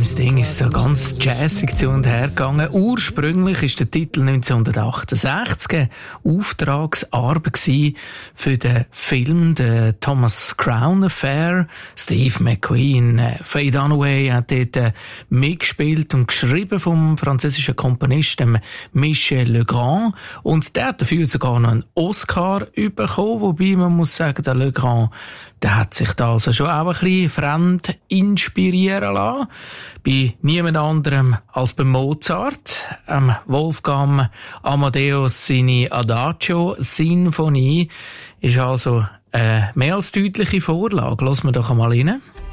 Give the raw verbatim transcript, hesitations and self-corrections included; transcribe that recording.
das Ding ist so ganz jazzig zu und her gegangen. Ursprünglich ist der Titel neunzehnhundertachtundsechzig eine Auftragsarbeit für den Film «The Thomas Crown Affair». Steve McQueen, Faye Dunaway hat dort äh, mitgespielt und geschrieben vom französischen Komponisten Michel Legrand. Und der hat dafür sogar noch einen Oscar bekommen, wobei man muss sagen, der Legrand, der hat sich da also schon auch ein bisschen fremd inspirieren lassen. Bei niemand anderem als bei Mozart, ähm, Wolfgang Amadeus seine Adagio-Sinfonie ist also eine mehr als deutliche Vorlage. Lassen wir doch einmal rein.